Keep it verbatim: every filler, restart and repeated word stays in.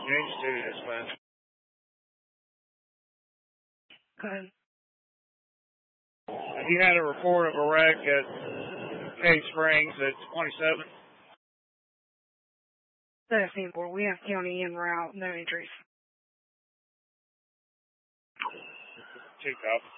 James two, dispatch. Go ahead. You had a report of a wreck at Cave Springs at twenty-seven. That's the import. We have county en route, no entries. Two copies.